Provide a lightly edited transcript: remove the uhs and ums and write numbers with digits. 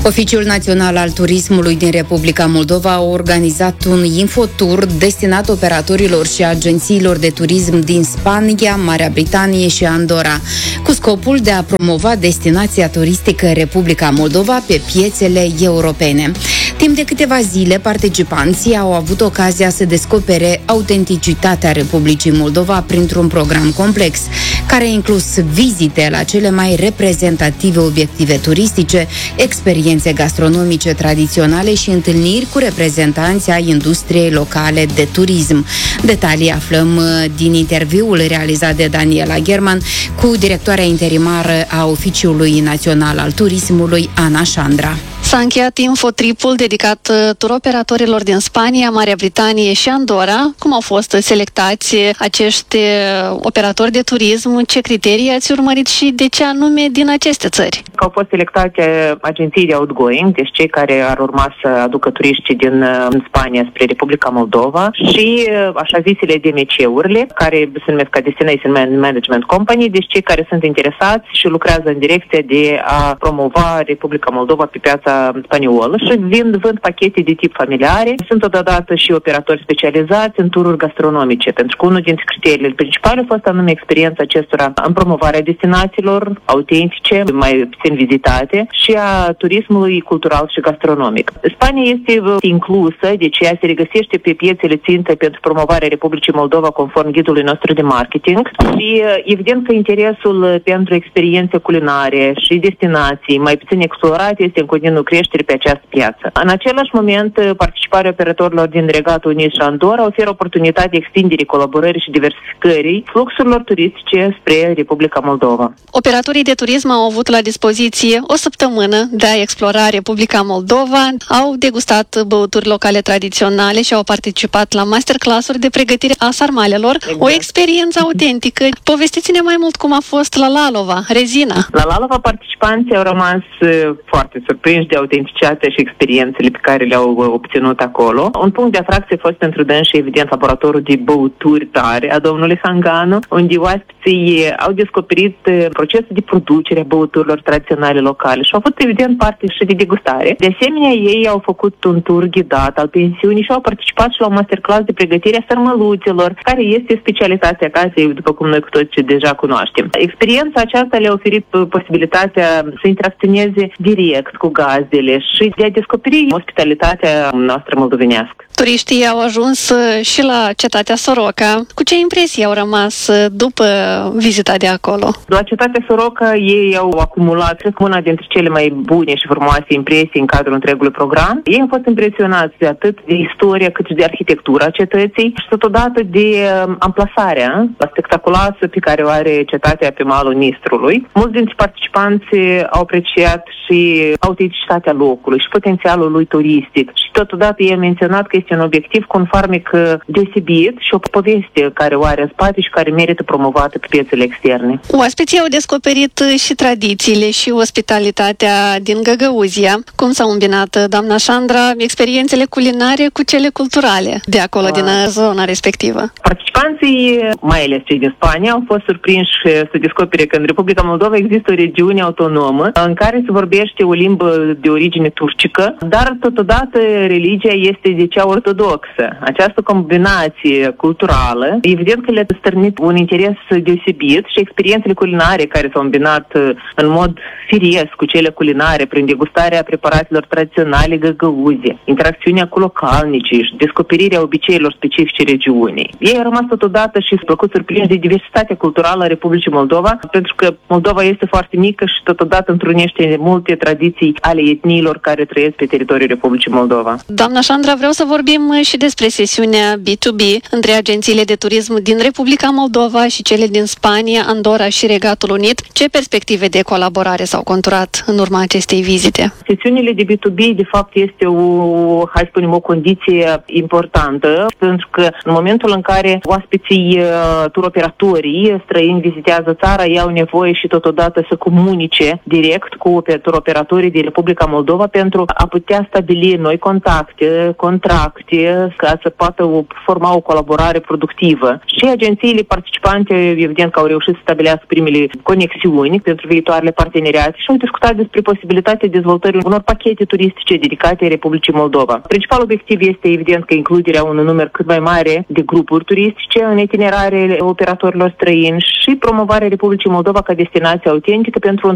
Oficiul Național al Turismului din Republica Moldova a organizat un infotur destinat operatorilor și agențiilor de turism din Spania, Marea Britanie și Andorra, cu scopul de a promova destinația turistică Republica Moldova pe piețele europene. Timp de câteva zile, participanții au avut ocazia să descopere autenticitatea Republicii Moldova printr-un program complex, care a inclus vizite la cele mai reprezentative obiective turistice, experiențe gastronomice tradiționale și întâlniri cu reprezentanți ai industriei locale de turism. Detalii aflăm din interviul realizat de Daniela German cu directoarea interimară a Oficiului Național al Turismului, Ana Șandra. S-a încheiat infotripul dedicat turoperatorilor din Spania, Marea Britanie și Andorra. Cum au fost selectați acești operatori de turism? Ce criterii ați urmărit și de ce anume din aceste țări? Au fost selectate agenții de outgoing, deci cei care ar urma să aducă turiștii din Spania spre Republica Moldova și așa zisele DMC-urile, care se numesc ca Destination Management Company, deci cei care sunt interesați și lucrează în direcția de a promova Republica Moldova pe piața spaniolă și vând pachete de tip familiare. Sunt totodată și operatori specializați în tururi gastronomice, pentru că unul dintre criteriile principale a fost anume experiența acestora în promovarea destinațiilor autentice, mai puțin vizitate, și a turismului cultural și gastronomic. Spania este inclusă, deci ea se regăsește pe piețele țintă pentru promovarea Republicii Moldova conform ghidului nostru de marketing și evident că interesul pentru experiențe culinare și destinații mai puțin explorate este în continuu creștere pe această piață. În același moment, participarea operatorilor din Regatul Unit și Andorra oferă oportunitatea extinderii colaborării și diversificării fluxurilor turistice spre Republica Moldova. Operatorii de turism au avut la dispoziție o săptămână de a explora Republica Moldova, au degustat băuturi locale tradiționale și au participat la masterclass-uri de pregătire a sarmalelor. Exact. O experiență autentică. Povestiți-ne mai mult cum a fost la Lalova, Rezina. La Lalova participanții au rămas foarte surprinși de autenticitatea și experiențele pe care le-au obținut acolo. Un punct de atracție a fost pentru dânsi, evident, laboratorul de băuturi tare a domnului Hanganu, unde oaspeții au descoperit procesul de producere a băuturilor tradiționale locale și au avut, evident, parte și de degustare. De asemenea, ei au făcut un tur ghidat al pensiunii și au participat și la un masterclass de pregătire a sărmăluților, care este specialitatea casei, după cum noi cu toți deja cunoaștem. Experiența aceasta le-a oferit posibilitatea să interacționeze direct cu gazdele și de a descoperi ospitalitatea noastră moldovenească. Turiștii au ajuns și la cetatea Soroca. Cu ce impresii au rămas după vizita de acolo? La cetatea Soroca ei au acumulat, cred că una dintre cele mai bune și frumoase impresii în cadrul întregului program. Ei au fost impresionați de atât de istoria cât și de arhitectura cetății și totodată de amplasarea spectaculoasă pe care o are cetatea pe malul Nistrului. Mulți dintre participanți au apreciat și autenticitatea locului și potențialul lui turistic și totodată ei au menționat că este un obiectiv cu un farmec deosebit și o poveste care o are în spate și care merită promovată pe piețele externe. Oaspeții au descoperit și tradițiile și ospitalitatea din Găgăuzia. Cum s-au îmbinat, doamna Șandra, experiențele culinare cu cele culturale de acolo, din zona respectivă? Participanții, mai ales cei din Spania, au fost surprinși să descopere că în Republica Moldova există o regiune autonomă în care se vorbește o limbă de origine turcică, dar totodată religia este de cea ortodoxă. Această combinație culturală, evident că le-a stârnit un interes deosebit și experiențele culinare care s-au îmbinat în mod firesc cu cele culinare prin degustarea preparatelor tradiționale găgăuze, interacțiunea cu localnicii și descoperirea obiceiilor specifice regiunii. Ei au rămas totodată și plăcut surprinși de diversitatea culturală a Republicii Moldova, pentru că Moldova este foarte mică și totodată întrunește multe tradiții ale etniilor care trăiesc pe teritoriul Republicii Moldova. Doamna Șandra, vreau să vorbim și despre sesiunea B2B între agențiile de turism din Republica Moldova și cele din Spania, Andorra și Regatul Unit. Ce perspective de colaborare s-au conturat în urma acestei vizite? Sesiunile de B2B, de fapt, este o condiție importantă, pentru că în momentul în care oaspeții turoperatorii străini vizitează țara, ei au nevoie și totodată să comunice direct cu turoperatorii din Republica Moldova pentru a putea stabili noi contacte, contracte contacte ca să poată forma o colaborare productivă. Și agențiile participante, evident că au reușit să stabilească primele conexiuni pentru viitoarele parteneriate și au discutat despre posibilitatea dezvoltării unor pachete turistice dedicate Republicii Moldova. Principalul obiectiv este evident că includerea unui număr cât mai mare de grupuri turistice în itinerarele operatorilor străini și promovarea Republicii Moldova ca destinație autentică pentru